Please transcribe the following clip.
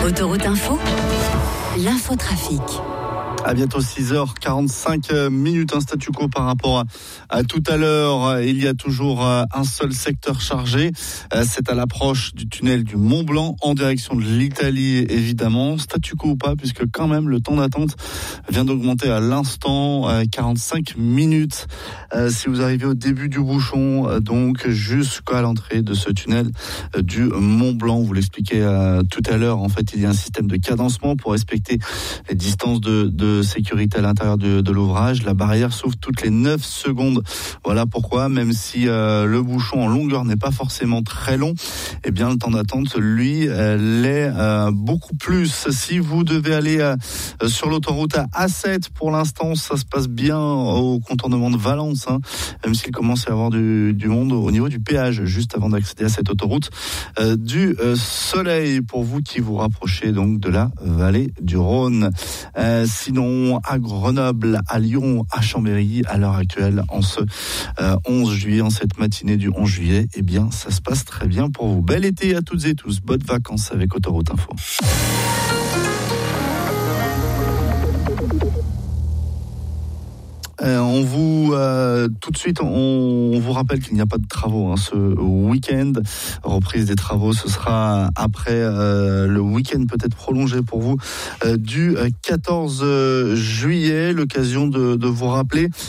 Autoroute Info, l'infotrafic. À bientôt 6h45 minutes, un statu quo par rapport à tout à l'heure. Il y a toujours un seul secteur chargé. C'est à l'approche du tunnel du Mont Blanc en direction de l'Italie, évidemment. Statu quo ou pas, puisque quand même le temps d'attente vient d'augmenter à l'instant, 45 minutes. Si vous arrivez au début du bouchon, donc jusqu'à l'entrée de ce tunnel du Mont Blanc, vous l'expliquez tout à l'heure, en fait, il y a un système de cadencement pour respecter les distances de sécurité à l'intérieur de l'ouvrage. La barrière s'ouvre toutes les 9 secondes. Voilà pourquoi, même si le bouchon en longueur n'est pas forcément très long, eh bien le temps d'attente, lui, l'est beaucoup plus. Si vous devez aller sur l'autoroute A7, pour l'instant, ça se passe bien au contournement de Valence, même s'il commence à y avoir du monde au niveau du péage, juste avant d'accéder à cette autoroute du Soleil, pour vous qui vous rapprochez donc de la vallée du Rhône. Sinon, à Grenoble, à Lyon, à Chambéry, à l'heure actuelle, en ce 11 juillet, en cette matinée du 11 juillet, eh bien, ça se passe très bien pour vous. Bel été à toutes et tous. Bonnes vacances avec Autoroute Info. Tout de suite, on vous rappelle qu'il n'y a pas de travaux ce week-end. Reprise des travaux, ce sera après le week-end peut-être prolongé pour vous du 14 juillet. L'occasion de vous rappeler